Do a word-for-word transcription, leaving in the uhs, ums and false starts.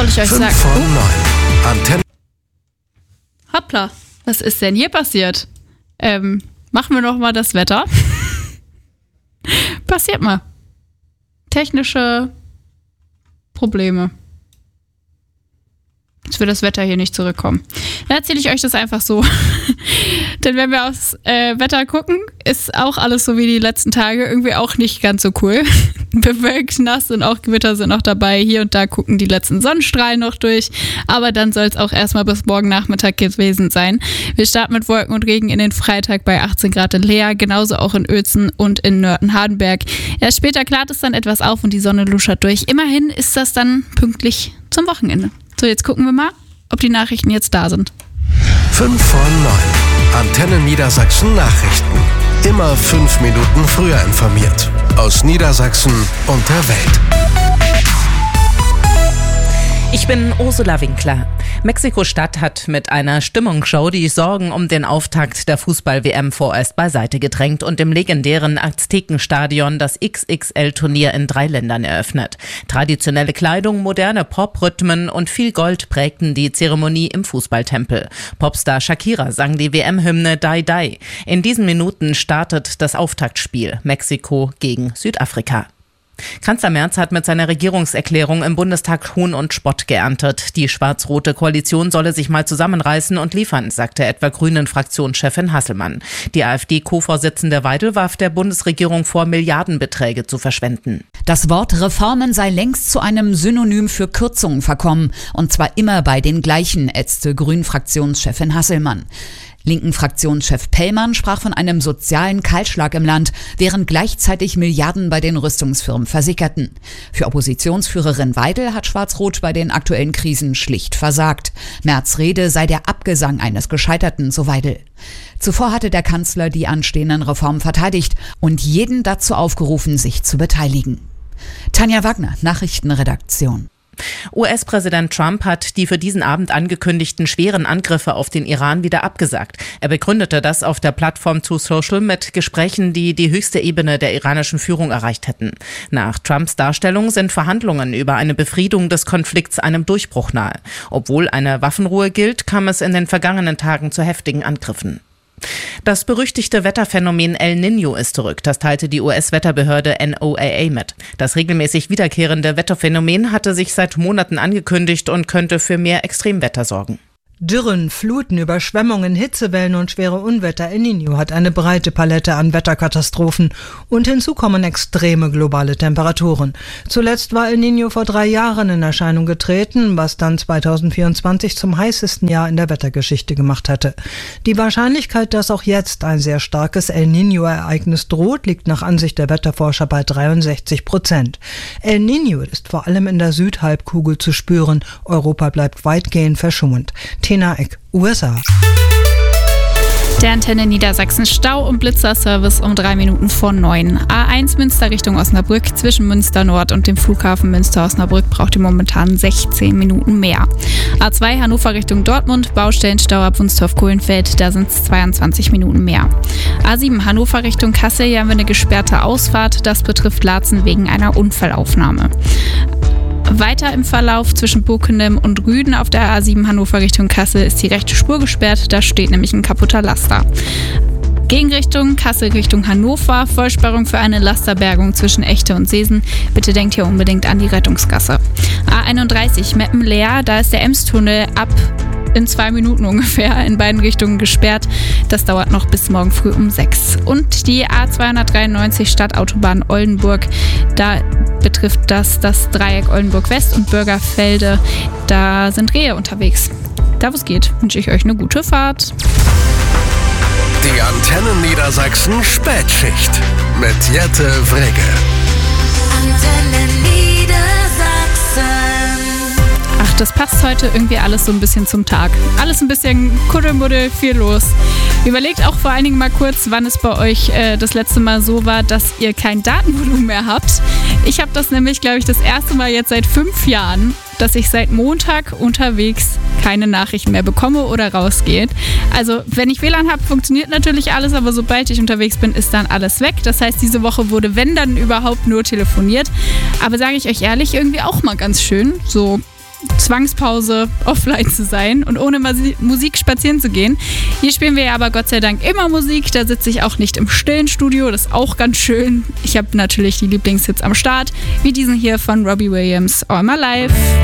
soll ich euch fünf sagen? von neun. Antenne. Hoppla, was ist denn hier passiert? Ähm, machen wir noch mal das Wetter. Passiert mal. Technische Probleme. Jetzt wird das Wetter hier nicht zurückkommen. Dann erzähle ich euch das einfach so. Denn wenn wir aufs äh, Wetter gucken, ist auch alles so wie die letzten Tage irgendwie auch nicht ganz so cool. Bewölkt, nass und auch Gewitter sind noch dabei. Hier und da gucken die letzten Sonnenstrahlen noch durch. Aber dann soll es auch erstmal bis morgen Nachmittag gewesen sein. Wir starten mit Wolken und Regen in den Freitag bei achtzehn Grad in Leer, genauso auch in Uelzen und in Nörten-Hardenberg. Erst später klart es dann etwas auf und die Sonne luschert durch. Immerhin ist das dann pünktlich zum Wochenende. So, jetzt gucken wir mal, ob die Nachrichten jetzt da sind. fünf von neun. Antenne Niedersachsen Nachrichten. Immer fünf Minuten früher informiert. Aus Niedersachsen und der Welt. Ich bin Ursula Winkler. Mexiko-Stadt hat mit einer Stimmungsshow die Sorgen um den Auftakt der Fußball-W M vorerst beiseite gedrängt und im legendären Aztekenstadion das X X L-Turnier in drei Ländern eröffnet. Traditionelle Kleidung, moderne Pop-Rhythmen und viel Gold prägten die Zeremonie im Fußballtempel. Popstar Shakira sang die W M-Hymne Die Die. In diesen Minuten startet das Auftaktspiel Mexiko gegen Südafrika. Kanzler Merz hat mit seiner Regierungserklärung im Bundestag Hohn und Spott geerntet. Die schwarz-rote Koalition solle sich mal zusammenreißen und liefern, sagte etwa Grünen-Fraktionschefin Hasselmann. Die AfD-Co-Vorsitzende Weidel warf der Bundesregierung vor, Milliardenbeträge zu verschwenden. Das Wort Reformen sei längst zu einem Synonym für Kürzungen verkommen. Und zwar immer bei den gleichen, ätzte Grünen-Fraktionschefin Hasselmann. Linken Fraktionschef Pellmann sprach von einem sozialen Kahlschlag im Land, während gleichzeitig Milliarden bei den Rüstungsfirmen versickerten. Für Oppositionsführerin Weidel hat Schwarz-Rot bei den aktuellen Krisen schlicht versagt. Merz' Rede sei der Abgesang eines Gescheiterten, so Weidel. Zuvor hatte der Kanzler die anstehenden Reformen verteidigt und jeden dazu aufgerufen, sich zu beteiligen. Tanja Wagner, Nachrichtenredaktion. U S-Präsident Trump hat die für diesen Abend angekündigten schweren Angriffe auf den Iran wieder abgesagt. Er begründete das auf der Plattform Truth Social mit Gesprächen, die die höchste Ebene der iranischen Führung erreicht hätten. Nach Trumps Darstellung sind Verhandlungen über eine Befriedung des Konflikts einem Durchbruch nahe. Obwohl eine Waffenruhe gilt, kam es in den vergangenen Tagen zu heftigen Angriffen. Das berüchtigte Wetterphänomen El Niño ist zurück, das teilte die U S-Wetterbehörde N O A A mit. Das regelmäßig wiederkehrende Wetterphänomen hatte sich seit Monaten angekündigt und könnte für mehr Extremwetter sorgen. Dürren, Fluten, Überschwemmungen, Hitzewellen und schwere Unwetter. El Niño hat eine breite Palette an Wetterkatastrophen und hinzu kommen extreme globale Temperaturen. Zuletzt war El Niño vor drei Jahren in Erscheinung getreten, was dann zweitausendvierundzwanzig zum heißesten Jahr in der Wettergeschichte gemacht hatte. Die Wahrscheinlichkeit, dass auch jetzt ein sehr starkes El Niño-Ereignis droht, liegt nach Ansicht der Wetterforscher bei dreiundsechzig Prozent. El Niño ist vor allem in der Südhalbkugel zu spüren. Europa bleibt weitgehend verschont. Tina Eck, U S A. Der Antenne Niedersachsen Stau- und Blitzerservice um drei Minuten vor neun. A eins Münster Richtung Osnabrück zwischen Münster Nord und dem Flughafen Münster-Osnabrück braucht ihr momentan sechzehn Minuten mehr. A zwei Hannover Richtung Dortmund, Baustellenstau ab Wunstorf-Kohlenfeld, da sind es zweiundzwanzig Minuten mehr. A sieben Hannover Richtung Kassel, hier haben wir eine gesperrte Ausfahrt, das betrifft Laatzen wegen einer Unfallaufnahme. Weiter im Verlauf zwischen Bockenem und Rüden auf der A sieben Hannover Richtung Kassel ist die rechte Spur gesperrt, da steht nämlich ein kaputter Laster. Gegenrichtung Kassel Richtung Hannover, Vollsperrung für eine Lasterbergung zwischen Echte und Seesen. Bitte denkt hier unbedingt an die Rettungsgasse. A einunddreißig Meppen-Leer, da ist der Emstunnel ab in zwei Minuten ungefähr in beiden Richtungen gesperrt. Das dauert noch bis morgen früh um sechs. Und die A zweihundertdreiundneunzig Stadtautobahn Oldenburg, da betrifft das das Dreieck Oldenburg West und Bürgerfelde. Da sind Rehe unterwegs. Da wo es geht, wünsche ich euch eine gute Fahrt. Die Antenne Niedersachsen Spätschicht mit Jette Wrege. Antenne Niedersachsen. Ach, das passt heute irgendwie alles so ein bisschen zum Tag. Alles ein bisschen Kuddelmuddel, viel los. Überlegt auch vor allen Dingen mal kurz, wann es bei euch äh, das letzte Mal so war, dass ihr kein Datenvolumen mehr habt. Ich habe das nämlich, glaube ich, das erste Mal jetzt seit fünf Jahren, dass ich seit Montag unterwegs keine Nachrichten mehr bekomme oder rausgeht. Also wenn ich W L A N habe, funktioniert natürlich alles, aber sobald ich unterwegs bin, ist dann alles weg. Das heißt, diese Woche wurde, wenn dann überhaupt, nur telefoniert. Aber sage ich euch ehrlich, irgendwie auch mal ganz schön, so Zwangspause offline zu sein und ohne Masi- Musik spazieren zu gehen. Hier spielen wir ja aber Gott sei Dank immer Musik. Da sitze ich auch nicht im stillen Studio. Das ist auch ganz schön. Ich habe natürlich die Lieblingshits am Start, wie diesen hier von Robbie Williams, All My Life.